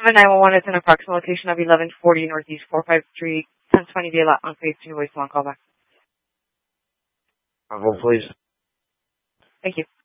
911 is an approximate location of 1140 Northeast 453 1020 de la Unpaid to voice one callback. Hold, please. Thank you.